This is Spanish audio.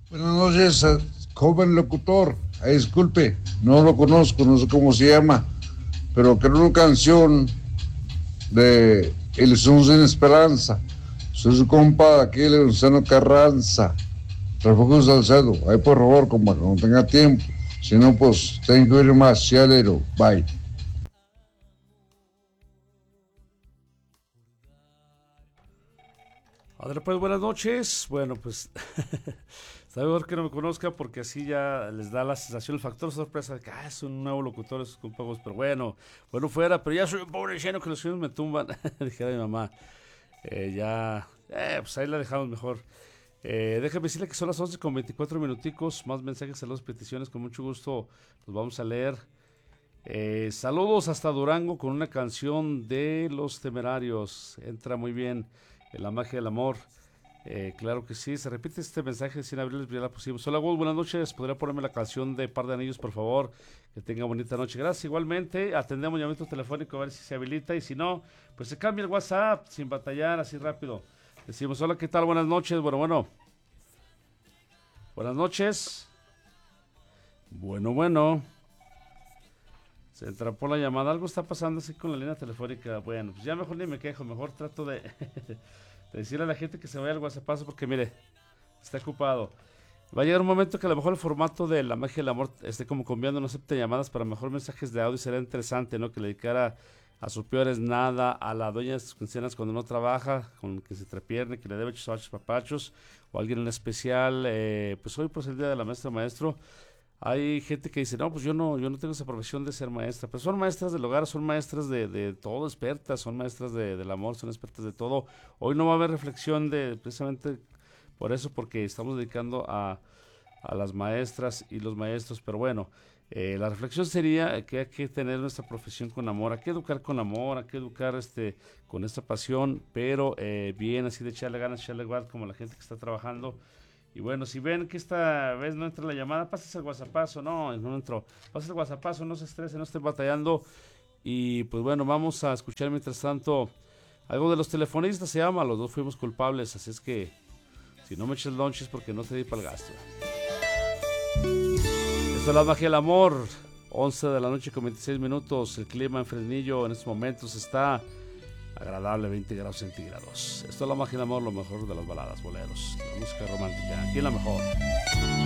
Buenas noches, joven locutor. Disculpe, no lo conozco, no sé cómo se llama, pero creo una canción de Ilusión sin Esperanza. Soy su compa aquí, Luciano Carranza. Refugio Salcedo. Ahí por favor, compa, cuando tenga tiempo. Si no, pues, thank you very much. See you later. Bye. Adela, pues buenas noches. Bueno, pues está mejor que no me conozca porque así ya les da la sensación, el factor sorpresa de que es un nuevo locutor, esos compagos, pero bueno fuera, pero ya soy un pobre lleno que los sueños me tumban, dijera mi mamá. Pues ahí la dejamos mejor. Déjame decirle que son las 11 con 24 minuticos, más mensajes, saludos, peticiones, con mucho gusto los vamos a leer. Saludos hasta Durango con una canción de Los Temerarios. Entra muy bien en la magia del amor. Claro que sí. Se repite este mensaje de 100 abril. Ya la pusimos. Hola, Gus, buenas noches. ¿Podría ponerme la canción de Par de Anillos, por favor? Que tenga bonita noche. Gracias. Igualmente, atendemos llamamiento telefónico a ver si se habilita. Y si no, pues se cambia el WhatsApp sin batallar, así rápido. Decimos, hola, ¿qué tal? Buenas noches. Bueno. Buenas noches. Bueno. Se entrapó la llamada. Algo está pasando así con la línea telefónica. Bueno, pues ya mejor ni me quejo. Mejor trato de, de decirle a la gente que se vaya al WhatsApp porque mire, está ocupado. Va a llegar un momento que a lo mejor el formato de la magia del amor esté como cambiando, no acepte llamadas para mejor mensajes de audio. Sería interesante, ¿no? Que le dedicara a sus peores nada, a la dueña de sus quincenas cuando no trabaja, con que se trepierne, que le debe chuzachos papachos, o alguien en especial. Pues hoy, pues el día de la maestra maestro. Hay gente que dice, no, pues yo no tengo esa profesión de ser maestra, pero son maestras del hogar, son maestras de todo, expertas, son maestras del amor, son expertas de todo. Hoy no va a haber reflexión de precisamente por eso, porque estamos dedicando a las maestras y los maestros, pero bueno, la reflexión sería que hay que tener nuestra profesión con amor, hay que educar con amor, hay que educar con esta pasión, pero bien, así de echarle ganas, echarle guard como la gente que está trabajando. Y bueno, si ven que esta vez no entra la llamada, pases el WhatsAppazo, no entró. Pases el WhatsAppazo, no se estresen, no estén batallando. Y pues bueno, vamos a escuchar mientras tanto algo de Los Telefonistas, se llama, los dos fuimos culpables, así es que si no me eches lunch es porque no te di para el gasto. Esto es la magia del amor, 11 de la noche con 26 minutos, el clima en Fresnillo en estos momentos está agradable, 20 grados centígrados. Esto es la magia del amor, lo mejor de las baladas, boleros, la música romántica, aquí en la mejor.